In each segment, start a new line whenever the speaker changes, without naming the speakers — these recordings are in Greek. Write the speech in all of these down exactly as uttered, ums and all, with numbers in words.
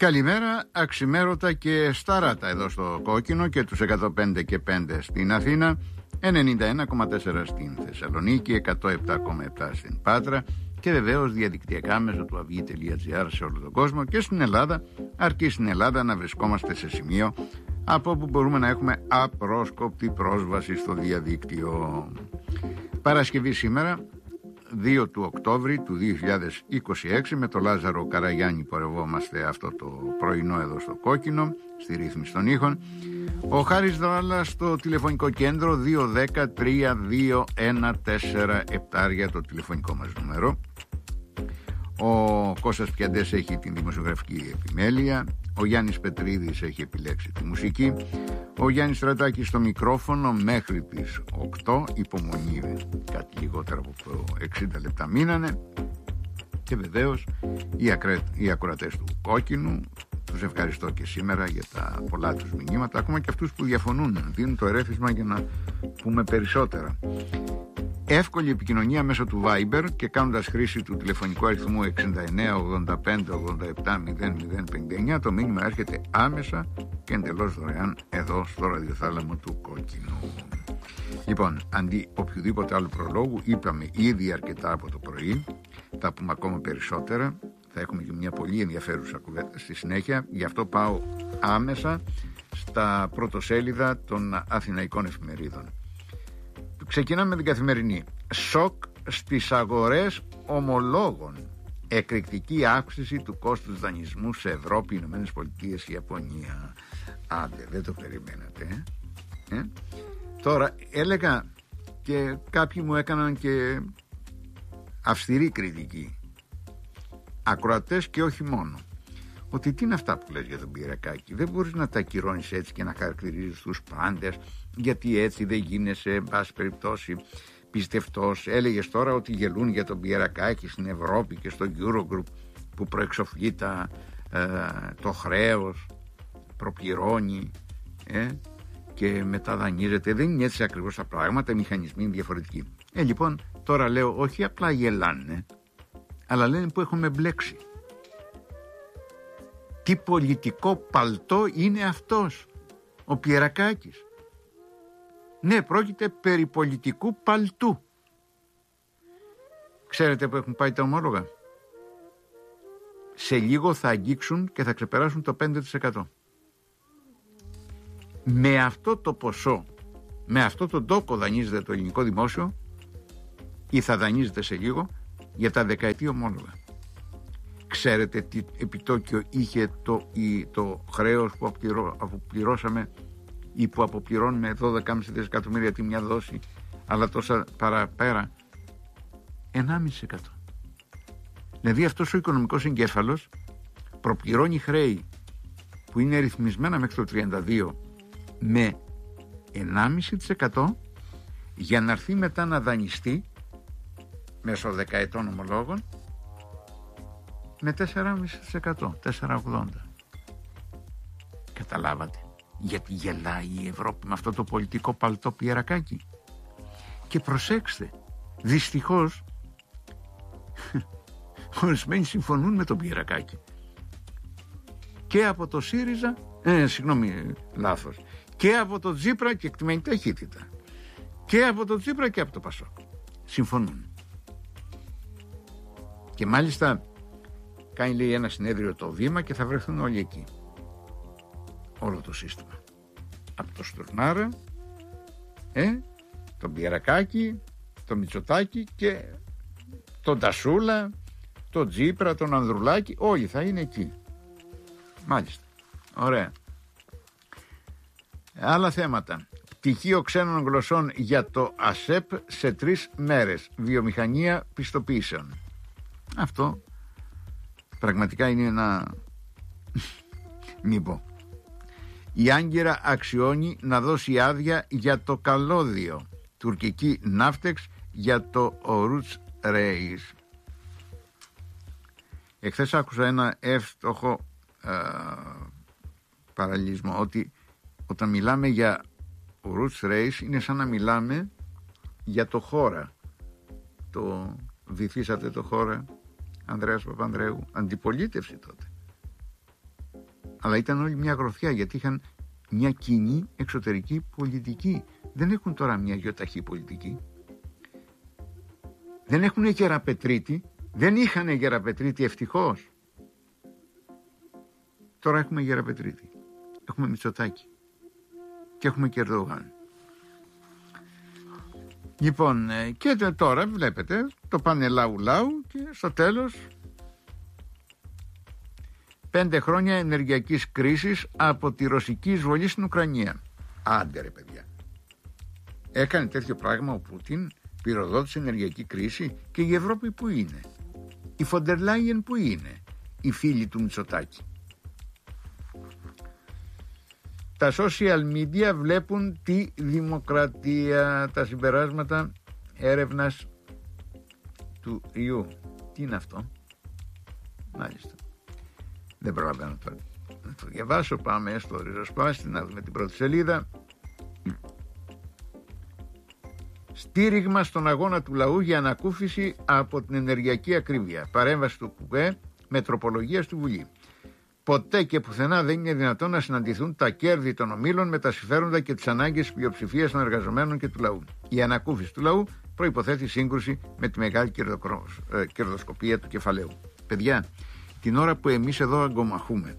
Καλημέρα, αξιμέρωτα και σταράτα εδώ στο Κόκκινο και τους εκατό πέντε και πέντε στην Αθήνα, ενενήντα ένα κόμμα τέσσερα στην Θεσσαλονίκη, εκατό επτά κόμμα επτά στην Πάτρα και βεβαίως διαδικτυακά μέσω του αυγή τελεία τζι άρ σε όλο τον κόσμο και στην Ελλάδα, αρκεί στην Ελλάδα να βρισκόμαστε σε σημείο από όπου μπορούμε να έχουμε απρόσκοπτη πρόσβαση στο διαδίκτυο. Παρασκευή σήμερα, δύο του Οκτώβρη του δύο χιλιάδες είκοσι έξι, με τον Λάζαρο Καραγιάννη πορευόμαστε αυτό το πρωινό εδώ στο Κόκκινο, στη ρύθμιση των ήχων. Ο Χάρης Δράλας στο τηλεφωνικό κέντρο δύο δέκα τρία δύο ένα τέσσερα επτά, το τηλεφωνικό μας νούμερο. Ο Κώστας Πιαντές έχει την δημοσιογραφική επιμέλεια. Ο Γιάννης Πετρίδης έχει επιλέξει τη μουσική. Ο Γιάννης Στρατάκης στο μικρόφωνο μέχρι τις οκτώ. Υπομονή, κάτι λιγότερο από εξήντα λεπτά μείνανε. Και βεβαίως οι, ακρε... οι ακροατές του Κόκκινου, τους ευχαριστώ και σήμερα για τα πολλά τους μηνύματα, ακόμα και αυτούς που διαφωνούν, δίνουν το ερέφισμα για να πούμε περισσότερα. Εύκολη επικοινωνία μέσω του Viber και κάνοντας χρήση του τηλεφωνικού αριθμού εξήντα εννέα ογδόντα πέντε ογδόντα επτά μηδέν μηδέν πενήντα εννέα. Το μήνυμα έρχεται άμεσα και εντελώς δωρεάν εδώ στο ραδιοθάλαμο του Κόκκινου. Λοιπόν, αντί οποιοδήποτε άλλου προλόγου, είπαμε ήδη αρκετά από το πρωί, θα πούμε ακόμα περισσότερα, θα έχουμε και μια πολύ ενδιαφέρουσα κουβέντα στη συνέχεια, γι' αυτό πάω άμεσα στα πρωτοσέλιδα των αθηναϊκών εφημερίδων. Ξεκινάμε με την Καθημερινή. Σοκ στις αγορές ομολόγων. Εκρηκτική αύξηση του κόστους δανεισμού σε Ευρώπη, Ηνωμένες Πολιτείες και Ιαπωνία. Άντε, δεν το περιμένατε, ε? Ε? Τώρα έλεγα και κάποιοι μου έκαναν και αυστηρή κριτική, ακροατές και όχι μόνο, ότι τι είναι αυτά που λες για τον Πυριακάκη, δεν μπορείς να τα ακυρώνεις έτσι και να χαρακτηρίζεις τους πάντες, γιατί έτσι δεν γίνεσαι εν πάση περιπτώσει πιστευτός. Έλεγες τώρα ότι γελούν για τον Πυριακάκη στην Ευρώπη και στο Eurogroup που προεξοφλεί τα, ε, το χρέος, προπληρώνει ε, και μετά δανείζεται. Δεν είναι έτσι ακριβώς τα πράγματα, οι μηχανισμοί είναι διαφορετικοί. Ε, λοιπόν, τώρα λέω όχι απλά γελάνε, αλλά λένε που έχουμε μπλέξει. Τι πολιτικό παλτό είναι αυτός ο Πιερακάκης. Ναι, πρόκειται περί πολιτικού παλτού. Ξέρετε που έχουν πάει τα ομόλογα? Σε λίγο θα αγγίξουν και θα ξεπεράσουν το πέντε τοις εκατό. Με αυτό το ποσό, με αυτό το τόκο δανείζεται το ελληνικό δημόσιο ή θα δανείζεται σε λίγο για τα δεκαετή ομόλογα. Ξέρετε τι επιτόκιο είχε το, η, το χρέος που αποπληρώ, αποπληρώσαμε ή που αποπληρώνουμε δώδεκα κόμμα πέντε δισεκατομμύρια τη μια δόση, αλλά τόσα παραπέρα? ενάμιση τοις εκατό. Δηλαδή αυτός ο οικονομικός εγκέφαλος προπληρώνει χρέη που είναι ρυθμισμένα μέχρι το τριάντα δύο με ενάμιση τοις εκατό για να έρθει μετά να δανειστεί μέσω δεκαετών ομολόγων με τέσσερα κόμμα πέντε τοις εκατό, τέσσερα κόμμα ογδόντα. Καταλάβατε γιατί γελάει η Ευρώπη με αυτό το πολιτικό παλτό Πιερακάκη? Και προσέξτε, δυστυχώς ορισμένοι συμφωνούν με τον Πιερακάκη και από το ΣΥΡΙΖΑ, ε, συγγνώμη, λάθος, και από το Τσίπρα, και εκτιμένη ταχύτητα, και από το Τσίπρα και από το Πασόκ συμφωνούν. Και μάλιστα κάνει, λέει, ένα συνέδριο το Βήμα και θα βρεθούν όλοι εκεί. Όλο το σύστημα. Από το Στουρνάρα, ε, τον Πιερακάκη, τον Μητσοτάκη και τον Τασούλα, τον Τζίπρα, τον Ανδρουλάκη, όλοι θα είναι εκεί. Μάλιστα. Ωραία. Άλλα θέματα. Πτυχίο ξένων γλωσσών για το ΑΣΕΠ σε τρεις μέρες. Βιομηχανία πιστοποιήσεων. Αυτό πραγματικά είναι ένα μην πω. Η Άγκυρα αξιώνει να δώσει άδεια για το καλώδιο. Τουρκική Ναύτεξ για το Oruç Reis. Εχθές άκουσα ένα εύστοχο ε, παραλληλισμό, ότι όταν μιλάμε για Oruç Reis είναι σαν να μιλάμε για το χώρα. Το βυθίσατε το χώρα, Ανδρέας Παπανδρέου, αντιπολίτευση τότε. Αλλά ήταν όλοι μια γροθιά, γιατί είχαν μια κοινή εξωτερική πολιτική. Δεν έχουν τώρα μια γιοταχή πολιτική. Δεν έχουν γεραπετρίτη. Δεν είχαν γεραπετρίτη, ευτυχώς. Τώρα έχουμε γεραπετρίτη. Έχουμε Μητσοτάκη. Και έχουμε και Ερντογάν. Λοιπόν, και τώρα βλέπετε, το πάνε λαού λαού και στο τέλος πέντε χρόνια ενεργειακής κρίσης από τη ρωσική εισβολή στην Ουκρανία. Άντε ρε παιδιά. Έκανε τέτοιο πράγμα ο Πούτιν, πυροδότησε ενεργειακή κρίση, και η Ευρώπη που είναι? Η Φοντερ Λάιεν που είναι? Οι φίλοι του Μητσοτάκη? Τα social media βλέπουν τη δημοκρατία. Τα συμπεράσματα έρευνας του Ιού. Τι είναι αυτό? Μάλιστα. Δεν προλαβαίνω τώρα να το διαβάσω. Πάμε στο ριζοσπάστη να δούμε την πρώτη σελίδα. Στήριγμα στον αγώνα του λαού για ανακούφιση από την ενεργειακή ακρίβεια. Παρέμβαση του ΚΚΕ με τροπολογία στη Βουλή. Ποτέ και πουθενά δεν είναι δυνατόν να συναντηθούν τα κέρδη των ομίλων με τα συμφέροντα και τις ανάγκες της πλειοψηφίας των εργαζομένων και του λαού. Η ανακούφιση του λαού προϋποθέτει σύγκρουση με τη μεγάλη κερδοσκοπία του κεφαλαίου. Παιδιά, την ώρα που εμείς εδώ αγκομαχούμε,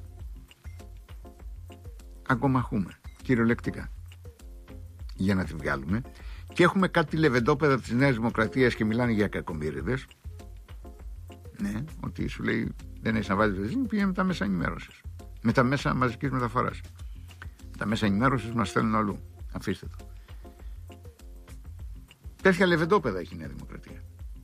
αγκομαχούμε κυριολεκτικά για να τη βγάλουμε, και έχουμε κάτι λεβεντόπεδα της Νέας Δημοκρατίας και μιλάνε για κακομοίριδες. Ναι, ότι σου λέει δεν έχεις να βάλεις βενζίνη, πήγαινε με τα μέσα ενημέρωσης, με τα μέσα μαζικής μεταφοράς. Τα μέσα ενημέρωσης μας στέλνουν αλλού. Αφήστε το. Τέτοια λεβεντόπεδα έχει η Νέα Δημοκρατία.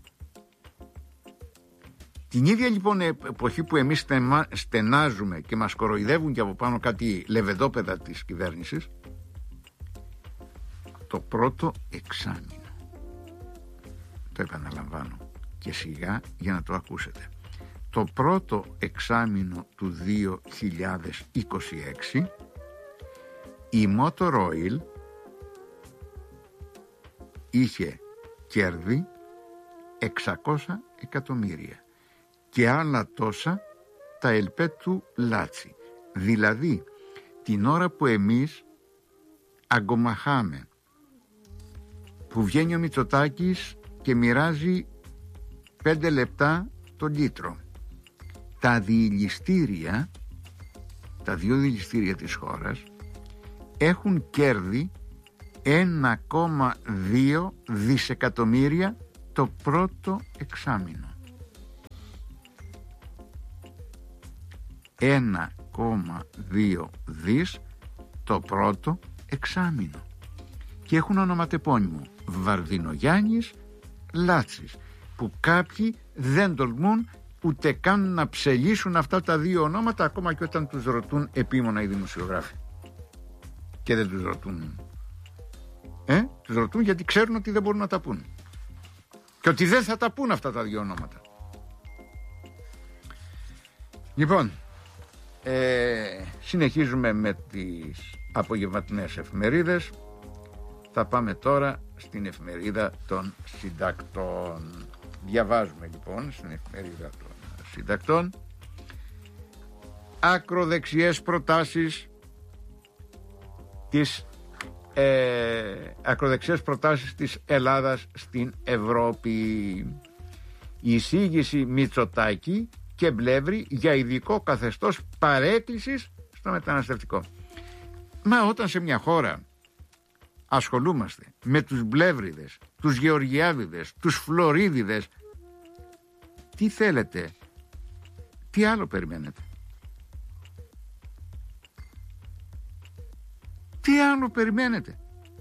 Την ίδια λοιπόν εποχή που εμείς στενάζουμε και μας κοροϊδεύουν και από πάνω κάτι λεβεντόπεδα της κυβέρνησης, το πρώτο εξάμηνο, το επαναλαμβάνω και σιγά για να το ακούσετε, το πρώτο εξάμηνο του δύο χιλιάδες είκοσι έξι η Motor Oil είχε κέρδη εξακόσια εκατομμύρια και άλλα τόσα τα ΕΛΠΕ του Λάτσι. Δηλαδή την ώρα που εμείς αγκομαχάμε, που βγαίνει ο Μητσοτάκης και μοιράζει πέντε λεπτά το λίτρο, τα διηλιστήρια, τα δύο διηλιστήρια της χώρας έχουν κέρδη ένα κόμμα δύο δισεκατομμύρια το πρώτο εξάμηνο. ένα κόμμα δύο δις το πρώτο εξάμηνο. Και έχουν ονοματεπώνυμο Βαρδινογιάννης, Λάτσης, που κάποιοι δεν τολμούν ούτε καν να ψελίσουν αυτά τα δύο ονόματα, ακόμα και όταν τους ρωτούν επίμονα οι δημοσιογράφοι. Και δεν τους ρωτούν. Ε, τους ρωτούν γιατί ξέρουν ότι δεν μπορούν να τα πούν. Και ότι δεν θα τα πούν αυτά τα δύο ονόματα. Λοιπόν, ε, συνεχίζουμε με τις απογευματινές εφημερίδες. Θα πάμε τώρα στην εφημερίδα των συντακτών. Διαβάζουμε λοιπόν στην εφημερίδα των συντακτών ακροδεξιές προτάσεις της ε, ακροδεξιές προτάσεις της Ελλάδας στην Ευρώπη. Η εισήγηση Μητσοτάκη και Μπλεύρη για ειδικό καθεστώς παρέκκλησης στο μεταναστευτικό. Μα όταν σε μια χώρα ασχολούμαστε με τους Μπλεύριδες, τους Γεωργιάδιδες, τους Φλωρίδιδες, τι θέλετε, τι άλλο περιμένετε? Τι άλλο περιμένετε?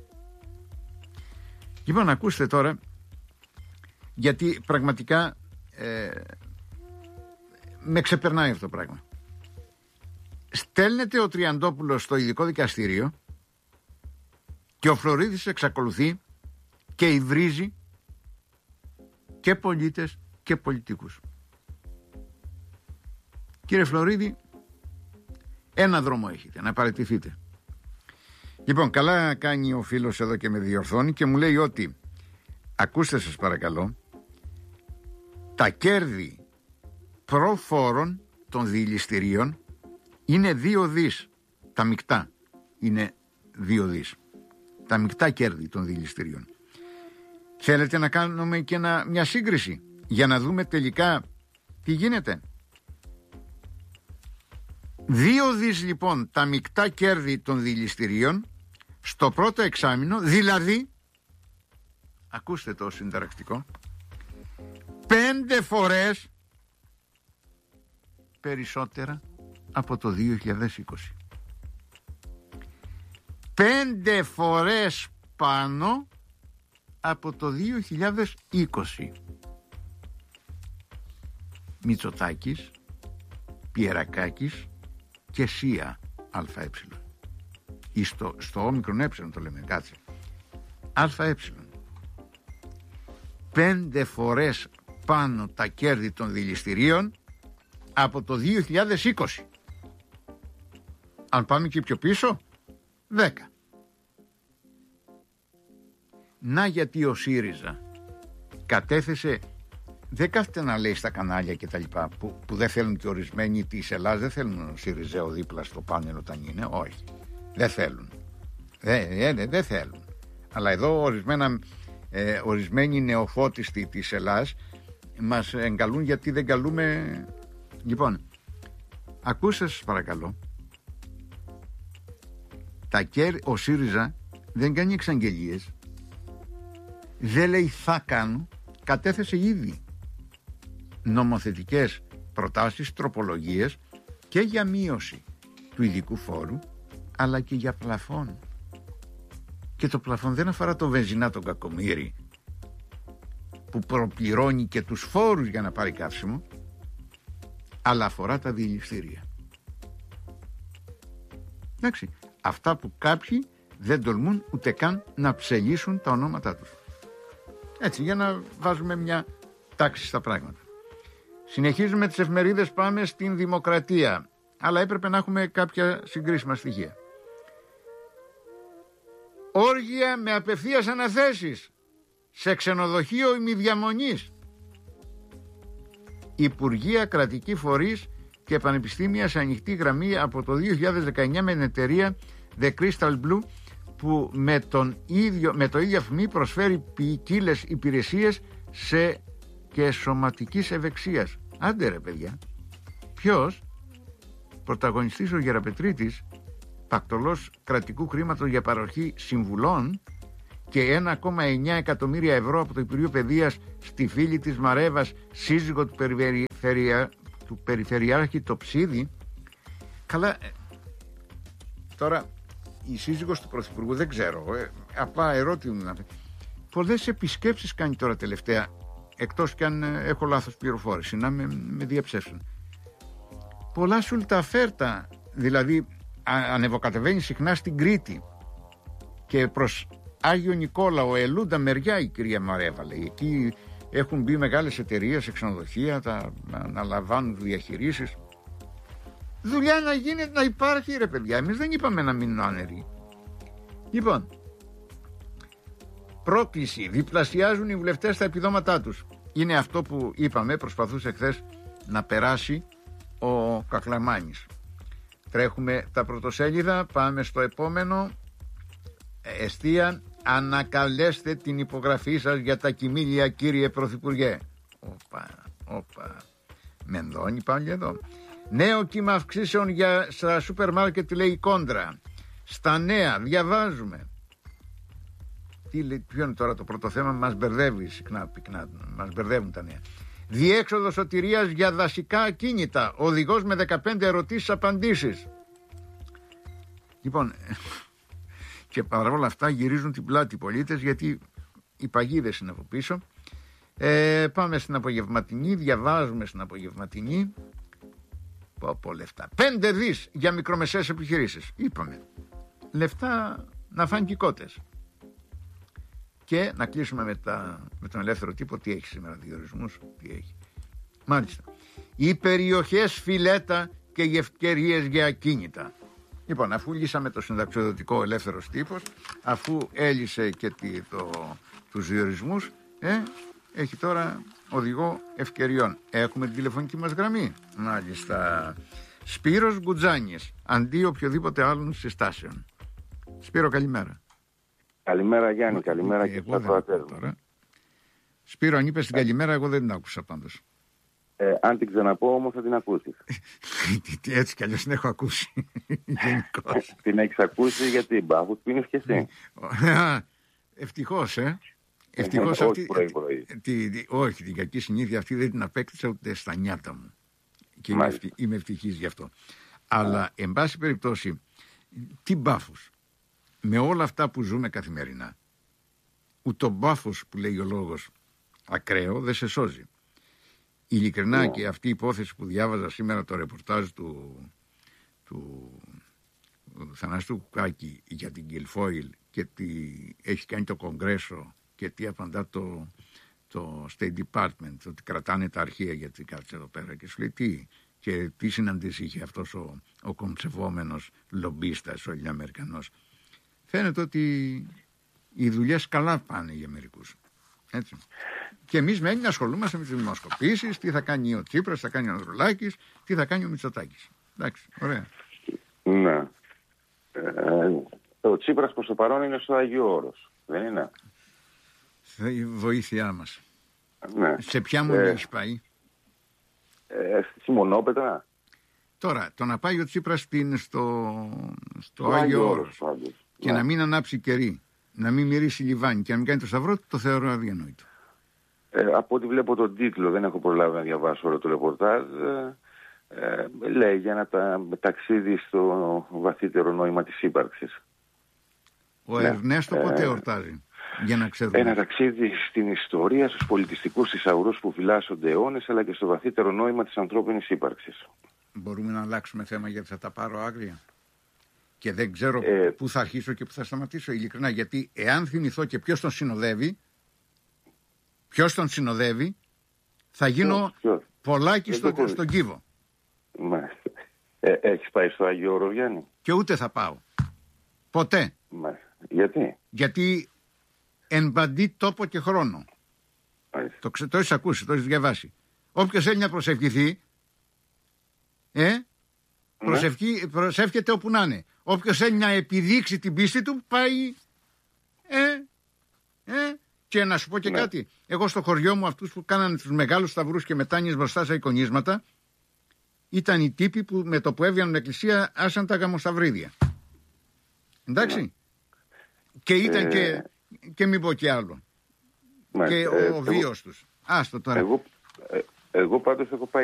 Λοιπόν, ακούστε τώρα, γιατί πραγματικά ε, με ξεπερνάει αυτό το πράγμα. Στέλνεται ο Τριαντόπουλος στο ειδικό δικαστήριο και ο Φλωρίδης εξακολουθεί και υβρίζει και πολίτες και πολιτικούς. Κύριε Φλωρίδη, ένα δρόμο έχετε, να παραιτηθείτε. Λοιπόν, καλά κάνει ο φίλος εδώ και με διορθώνει και μου λέει ότι, ακούστε σας παρακαλώ, τα κέρδη προφόρων των διηλιστηρίων είναι δύο δις. Τα μεικτά είναι δύο δις. Τα μεικτά κέρδη των δηληστηρίων. Θέλετε να κάνουμε και ένα, μια σύγκριση για να δούμε τελικά τι γίνεται? Δύο δις λοιπόν τα μεικτά κέρδη των δηληστηρίων στο πρώτο εξάμηνο, δηλαδή, ακούστε το συνταρακτικό, πέντε φορές περισσότερα από το δύο χιλιάδες είκοσι. Πέντε φορές πάνω από το δύο χιλιάδες είκοσι. Μητσοτάκης, Πιερακάκης και Σία ΑΕ. Ή στο, στο όμικρον ε το λέμε, κάτσε. ΑΕ. Πέντε φορές πάνω τα κέρδη των δηληστηρίων από το δύο χιλιάδες είκοσι. Αν πάμε και πιο πίσω, δέκα. Να γιατί ο ΣΥΡΙΖΑ κατέθεσε, δεν κάθεται να λέει στα κανάλια και τα λοιπά που, που δεν θέλουν και ορισμένοι της Ελλάδας, δεν θέλουν ο ΣΥΡΙΖΑ δίπλα στο πάνελ όταν είναι, όχι, δεν θέλουν, δεν δε, δε θέλουν. Αλλά εδώ ορισμένα, ε, ορισμένοι νεοφώτιστοι της Ελλάδας μας εγκαλούν γιατί δεν καλούμε. Λοιπόν, ακούστε σας παρακαλώ, τα κέρ, ο ΣΥΡΙΖΑ δεν κάνει εξαγγελίες, δεν λέει θα κάνω, κατέθεσε ήδη νομοθετικές προτάσεις, τροπολογίες και για μείωση του ειδικού φόρου αλλά και για πλαφόν. Και το πλαφόν δεν αφορά το βενζινά τον κακομοίρη που προπληρώνει και τους φόρους για να πάρει καύσιμο, αλλά αφορά τα δηληστήρια. Εντάξει, αυτά που κάποιοι δεν τολμούν ούτε καν να ψελίσουν τα ονόματά τους. Έτσι, για να βάζουμε μια τάξη στα πράγματα. Συνεχίζουμε τις εφημερίδες, πάμε στην Δημοκρατία. Αλλά έπρεπε να έχουμε κάποια συγκρίσιμα στοιχεία. Όργια με απευθείας αναθέσεις σε ξενοδοχείο ημιδιαμονής. Υπουργεία, κρατικοί φορείς και πανεπιστήμια σε ανοιχτή γραμμή από το δύο χιλιάδες δεκαεννιά με την εταιρεία The Crystal Blue, που με, τον ίδιο, με το ίδιο αφορμή προσφέρει ποικίλες υπηρεσίες σε και σωματικής ευεξίας. Άντε ρε παιδιά. Ποιος? Πρωταγωνιστής ο Γεραπετρίτης, πακτολός κρατικού χρήματος για παροχή συμβουλών και ένα κόμμα εννιά εκατομμύρια ευρώ από το Υπουργείο Παιδείας στη φίλη της Μαρέβας, σύζυγο του, περιφερεια... του Περιφερειάρχη Τοψίδη. Καλά, τώρα η σύζυγος του Πρωθυπουργού δεν ξέρω, ε, απλά ερώτημα. Πολλές επισκέψεις κάνει τώρα τελευταία, εκτός κι αν έχω λάθος πληροφόρηση, να με, με διαψεύσουν. Πολλά σουλταφέρτα, δηλαδή ανεβοκατεβαίνει συχνά στην Κρήτη και προς Άγιο Νικόλαο, Ελούντα μεριά η κυρία Μαρέβα, λέει. Εκεί έχουν μπει μεγάλες εταιρείες σε ξενοδοχεία, τα αναλαμβάνουν διαχειρήσεις. Δουλειά να γίνεται, να υπάρχει ρε παιδιά. Εμείς δεν είπαμε να μείνουν άνεργοι. Λοιπόν, πρόκληση, διπλασιάζουν οι βουλευτές τα επιδόματά τους. Είναι αυτό που είπαμε, προσπαθούσε χθες να περάσει ο Κακλαμάνης. Τρέχουμε τα πρωτοσέλιδα, πάμε στο επόμενο. Εστία, ανακαλέστε την υπογραφή σας για τα κοιμήλια, κύριε Πρωθυπουργέ. Όπα, όπα. Μενδώνει πάλι εδώ. Νέο κύμα αυξήσεων για στα σούπερ μάρκετ, λέει η Κόντρα. Στα νέα διαβάζουμε. Τι λέει, ποιο είναι τώρα το πρώτο θέμα, μας μπερδεύει συχνά, πυκνά, μας μπερδεύουν τα νέα. Διέξοδο σωτηρίας για δασικά ακίνητα. Οδηγός με δεκαπέντε ερωτήσεις απαντήσεις. Λοιπόν, και παρά όλα αυτά γυρίζουν την πλάτη οι πολίτες, γιατί οι παγίδες είναι από πίσω. Ε, πάμε στην απογευματινή, διαβάζουμε στην απογευματινή. Πω πω λεφτά. Πέντε δις για μικρομεσαίες επιχειρήσεις. Είπαμε. Λεφτά να φάνε και οι κότες. Και να κλείσουμε με, τα, με τον ελεύθερο τύπο. Τι έχει σήμερα, διορισμούς, τι έχει. Μάλιστα. Οι περιοχές φιλέτα και οι ευκαιρίες για ακίνητα. Λοιπόν, αφού λύσαμε το συνταξιοδοτικό ελεύθερος τύπος, αφού έλυσε και τη, το, τους διορισμούς, ε, έχει τώρα οδηγό ευκαιριών. Έχουμε την τηλεφωνική μας γραμμή. Μάλιστα. Σπύρος Γκουτζάνιες, αντί οποιοδήποτε άλλων συστάσεων. Σπύρο, καλημέρα.
Καλημέρα Γιάννη, καλημέρα και στα προατέρου.
Σπύρο, αν είπες την καλημέρα, εγώ δεν την άκουσα πάντως.
Ε, αν την ξαναπώ όμως θα την ακούσεις.
Έτσι κι αλλιώς την έχω ακούσει. Γενικώς.
Την έχεις ακούσει γιατί την Μπάφους πίνεις κι εσύ.
Ευτυχώς, ε. Ευτυχώς αυτή.
πρωί, πρωί.
Τη, τη, όχι, την κακή συνήθεια αυτή δεν την απέκτησα ούτε στα νιάτα μου. Και είμαι, ευτι, είμαι ευτυχής γι' αυτό. Αλλά, Α. εν πάση περιπτώσει, τι Μπάφους. Με όλα αυτά που ζούμε καθημερινά, ούτε ο Μπάφος που λέει ο λόγος ακραίο δεν σε σώζει. Ειλικρινά yeah. και αυτή η υπόθεση που διάβαζα σήμερα, το ρεπορτάζ του, του, του Θανάστου Κουκάκη για την Κιλφόιλ και τι έχει κάνει το Κογκρέσο και τι απαντά το, το State Department, ότι κρατάνε τα αρχεία γιατί κάτσε εδώ πέρα και σου λέει τι, και τι συναντήσει είχε αυτός ο, ο κομψευόμενος λομπίστας, ο Ελληνοαμερικανός. Φαίνεται ότι οι δουλειές καλά πάνε για μερικούς. Έτσι. Και εμείς μένει να ασχολούμαστε με τις δημοσκοπήσεις, τι θα κάνει ο Τσίπρας, τι θα κάνει ο Ανδρουλάκης, τι θα κάνει ο Μητσοτάκης. Εντάξει, ωραία.
Ναι. Ε, ο Τσίπρας προς το παρόν είναι στο Άγιο Όρος, δεν είναι?
Η βοήθειά μας.
Ναι.
Σε ποια μονή ε, έχει πάει?
Ε, στη Μονόπετρα.
Τώρα, το να πάει ο Τσίπρας στην, στο, στο Άγιο, Άγιο Όρος και ναι. να μην ανάψει κερί, να μην μυρίσει λιβάνι και να μην κάνει το σταυρό, το θεωρώ αδιανόητο.
Ε, από ό,τι βλέπω τον τίτλο, δεν έχω προλάβει να διαβάσω όλο το ρεπορτάζ, ε, ε, λέει για ένα τα, ταξίδι στο βαθύτερο νόημα της ύπαρξης.
Ο ναι. Ερνέστο ε, πότε εορτάζει, για να ξέρουμε?
Ένα ταξίδι στην ιστορία, στους πολιτιστικούς θησαυρούς που φυλάσσονται αιώνες, αλλά και στο βαθύτερο νόημα της ανθρώπινης ύπαρξης.
Μπορούμε να αλλάξουμε θέμα γιατί θα τα πάρω άγρια. Και δεν ξέρω
ε,
πού θα αρχίσω και πού θα σταματήσω, ειλικρινά. Γιατί εάν θυμηθώ και ποιος τον συνοδεύει, ποιος τον συνοδεύει, θα γίνω πολλάκι στο, στον Κύβο.
Μάλιστα. Ε, έχεις πάει στο Άγιο Όρος, Γιάννη?
Και ούτε θα πάω. Ποτέ.
Μάλιστα. Γιατί?
Γιατί εμπαντεί τόπο και χρόνο. Μάλιστα. Το, το έχεις ακούσει, το έχεις διαβάσει. Όποιος θέλει να προσευχηθεί, ε, ναι. προσευχή, προσεύχεται όπου να είναι. Όποιος θέλει να επιδείξει την πίστη του, πάει, ε, ε, και να σου πω και ναι. κάτι. Εγώ στο χωριό μου αυτούς που κάνανε τους μεγάλους σταυρούς και μετάνοιες μπροστά στα εικονίσματα, ήταν οι τύποι που με το που έβγαιναν την εκκλησία άσαν τα γαμοσταυρίδια. Εντάξει. Ναι. Και ήταν ε... και, και μην πω και άλλο. Ναι. Και ε, ο, ο βίος εγώ... τους. Άστο τώρα.
Εγώ, ε, εγώ πάντως έχω πάει